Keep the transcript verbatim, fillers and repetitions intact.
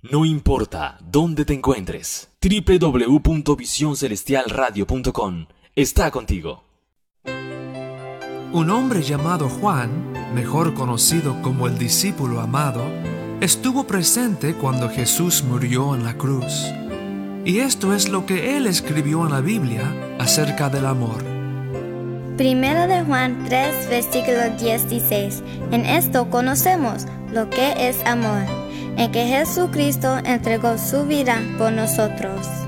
No importa dónde te encuentres, doble u doble u doble u punto visión celestial radio punto com está contigo. Un hombre llamado Juan, mejor conocido como el discípulo amado, estuvo presente cuando Jesús murió en la cruz. Y esto es lo que él escribió en la Biblia acerca del amor. Primera de Juan tres, versículo dieciséis. En esto conocemos lo que es amor, en que Jesucristo entregó su vida por nosotros.